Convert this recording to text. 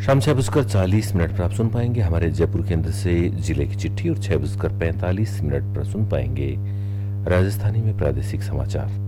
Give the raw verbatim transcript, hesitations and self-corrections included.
शाम छह बजकर चालीस मिनट पर आप सुन पाएंगे हमारे जयपुर केंद्र से जिले की चिट्ठी और छह बजकर पैंतालीस मिनट पर सुन पाएंगे राजस्थानी में प्रादेशिक समाचार।